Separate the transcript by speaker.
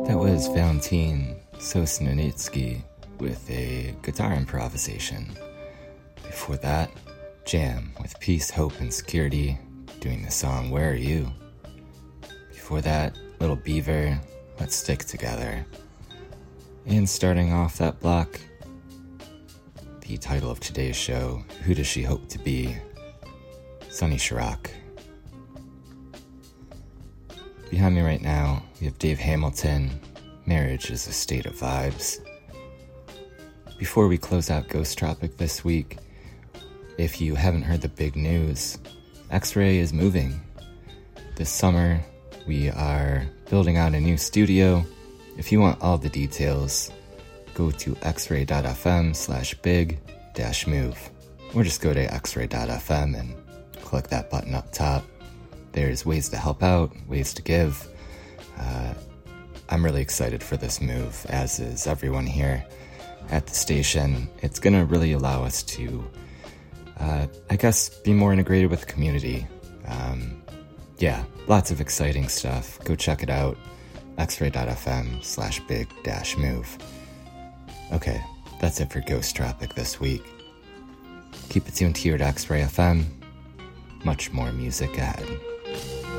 Speaker 1: That was Valentin Sosnanitsky with a guitar improvisation. Before that, Jam with Peace, Hope, and Security doing the song Where Are You? Before that, Little Beaver, Let's Stick Together. And starting off that block, the title of today's show, Who Does She Hope to Be? Sonny Sharrock. Behind me right now, we have Dave Hamilton, Marriage is a State of Vibes. Before we close out Ghost Tropic this week, if you haven't heard the big news, X-Ray is moving. This summer, we are building out a new studio. If you want all the details, go to xray.fm/big-move, or just go to xray.fm and click that button up top. There's ways to help out, ways to give. I'm really excited for this move, as is everyone here at the station. It's going to really allow us to, be more integrated with the community. Lots of exciting stuff. Go check it out, xray.fm/big-move. Okay, that's it for Ghost Tropic this week. Keep it tuned here at X-Ray FM. Much more music ahead.